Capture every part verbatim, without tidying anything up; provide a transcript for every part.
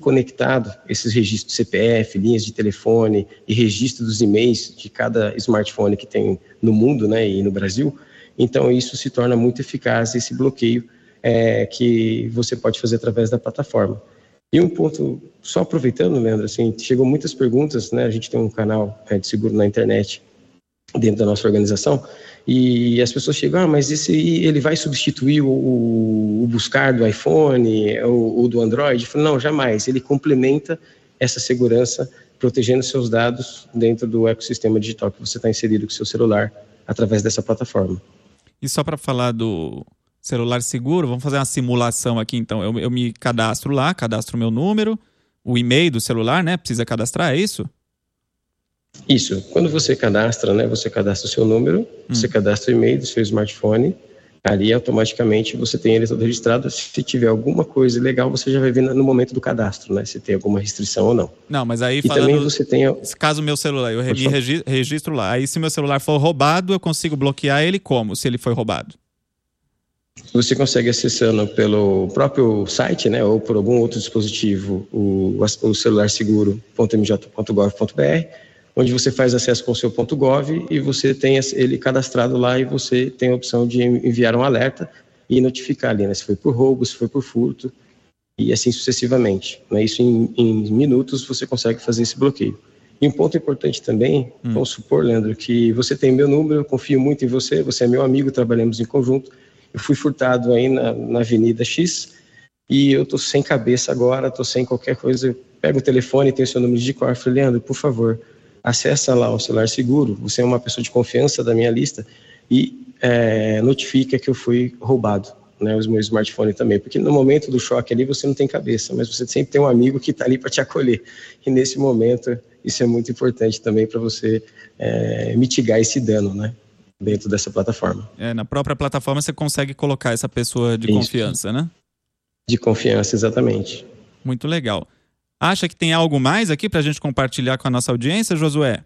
conectado esses registros de C P F, linhas de telefone e registro dos e-mails de cada smartphone que tem no mundo, né, e no Brasil. Então, isso se torna muito eficaz, esse bloqueio é, que você pode fazer através da plataforma. E um ponto, só aproveitando, Leandro, assim, chegou muitas perguntas, né, a gente tem um canal é, de seguro na internet dentro da nossa organização, e as pessoas chegam, ah, mas esse ele vai substituir o, o buscar do iPhone ou, ou do Android? Eu falo, não, jamais, ele complementa essa segurança, protegendo seus dados dentro do ecossistema digital que você está inserido com o seu celular, através dessa plataforma. E só para falar do celular seguro, vamos fazer uma simulação aqui então, eu, eu me cadastro lá, cadastro meu número, o e-mail do celular, né, precisa cadastrar, é isso? Isso, quando você cadastra, né, você cadastra o seu número, hum. você cadastra o e-mail do seu smartphone, ali automaticamente você tem ele todo registrado. Se tiver alguma coisa legal, você já vai ver no momento do cadastro, né, se tem alguma restrição ou não. Não, mas aí e falando, também você tem... caso o meu celular, eu me regi- registro lá, aí se meu celular for roubado, eu consigo bloquear ele como, se ele foi roubado? Você consegue acessando pelo próprio site, né, ou por algum outro dispositivo, o, o celular seguro ponto m j ponto gov ponto b r, onde você faz acesso com o seu .gov e você tem ele cadastrado lá e você tem a opção de enviar um alerta e notificar ali, né, se foi por roubo, se foi por furto e assim sucessivamente. Né, isso em, em minutos você consegue fazer esse bloqueio. E um ponto importante também, hum. vamos supor, Leandro, que você tem meu número, eu confio muito em você, você é meu amigo, trabalhamos em conjunto, eu fui furtado aí na, na Avenida X e eu tô sem cabeça agora, tô sem qualquer coisa, pego o telefone, tem o seu número de cor, falei, Leandro, por favor, acessa lá o celular seguro, você é uma pessoa de confiança da minha lista e é, notifica que eu fui roubado, né, o meu smartphone também, porque no momento do choque ali você não tem cabeça, mas você sempre tem um amigo que está ali para te acolher, e nesse momento isso é muito importante também para você é, mitigar esse dano, né, dentro dessa plataforma. É, na própria plataforma você consegue colocar essa pessoa de isso. Confiança, né? De confiança, exatamente. Muito legal. Acha que tem algo mais aqui para a gente compartilhar com a nossa audiência, Josué?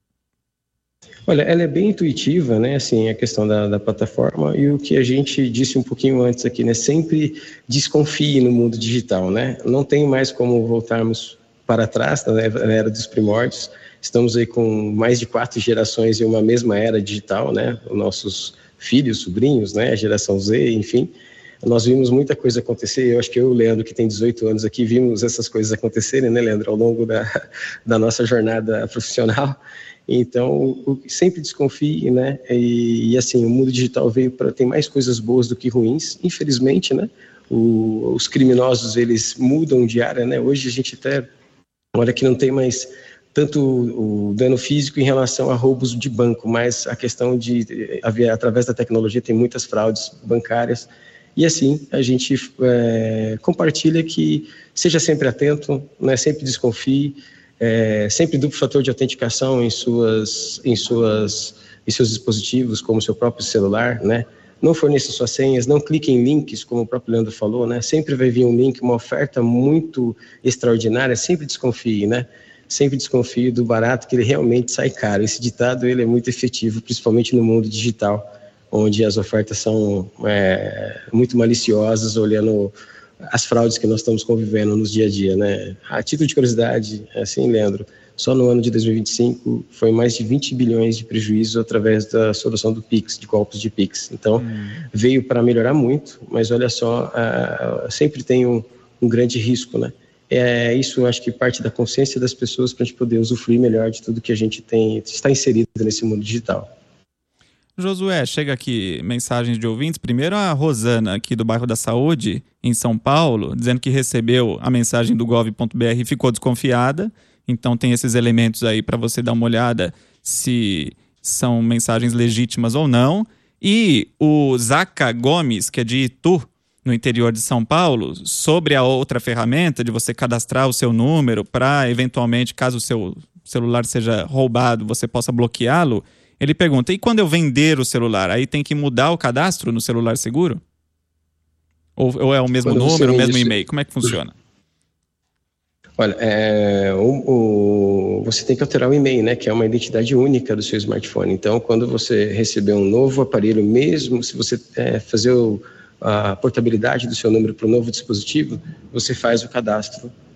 Olha, ela é bem intuitiva, né, assim, a questão da, da plataforma, e o que a gente disse um pouquinho antes aqui, né, sempre desconfie no mundo digital, né, não tem mais como voltarmos para trás, na era dos primórdios, estamos aí com mais de quatro gerações em uma mesma era digital, né, os nossos filhos, sobrinhos, né, a geração Z, enfim, nós vimos muita coisa acontecer. Eu acho que eu e o Leandro, que tem dezoito anos aqui, vimos essas coisas acontecerem, né, Leandro, ao longo da, da nossa jornada profissional. Então, sempre desconfie, né, e, e assim, o mundo digital veio para ter mais coisas boas do que ruins, infelizmente, né, o, os criminosos, eles mudam de área, né, hoje a gente até, olha que não tem mais tanto o dano físico em relação a roubos de banco, mas a questão de, através da tecnologia, tem muitas fraudes bancárias. E assim, a gente é, compartilha que seja sempre atento, né, sempre desconfie, é, sempre duplo fator de autenticação em, suas, em, suas, em seus dispositivos, como o seu próprio celular, né? Não forneça suas senhas, não clique em links, como o próprio Leandro falou, né? Sempre vai vir um link, uma oferta muito extraordinária, sempre desconfie, né? Sempre desconfie do barato, que ele realmente sai caro. Esse ditado, ele é muito efetivo, principalmente no mundo digital, onde as ofertas são é, muito maliciosas, olhando as fraudes que nós estamos convivendo nos dia a dia, né? A título de curiosidade, assim, Leandro, só no ano de dois mil e vinte e cinco foi mais de vinte bilhões de prejuízo através da solução do Pix, de golpes de Pix. Então, hum. veio para melhorar muito, mas olha só, uh, sempre tem um, um grande risco, né? É, isso acho que parte da consciência das pessoas para a gente poder usufruir melhor de tudo que a gente tem, está inserido nesse mundo digital. Josué, chega aqui mensagens de ouvintes. Primeiro a Rosana, aqui do bairro da Saúde, em São Paulo, dizendo que recebeu a mensagem do gov ponto b r e ficou desconfiada. Então tem esses elementos aí para você dar uma olhada se são mensagens legítimas ou não. E o Zaca Gomes, que é de Itu, no interior de São Paulo, sobre a outra ferramenta de você cadastrar o seu número para, eventualmente, caso o seu celular seja roubado, você possa bloqueá-lo. Ele pergunta, e quando eu vender o celular, aí tem que mudar o cadastro no celular seguro? Ou, ou é o mesmo quando número, o mesmo isso... e-mail? Como é que funciona? Olha, é, o, o, você tem que alterar o e-mail, né, que é uma identidade única do seu smartphone. Então, quando você receber um novo aparelho, mesmo se você é, fazer o, a portabilidade do seu número para o novo dispositivo, você faz o cadastro